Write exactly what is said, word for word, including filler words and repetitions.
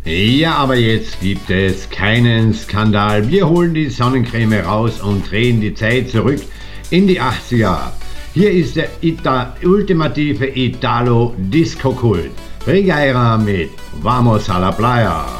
Ja, aber jetzt gibt es keinen Skandal. Wir holen die Sonnencreme raus und drehen die Zeit zurück in die achtziger. Hier ist der Ita ultimative Italo-Disco-Kult. Regaira mit Vamos a la Playa.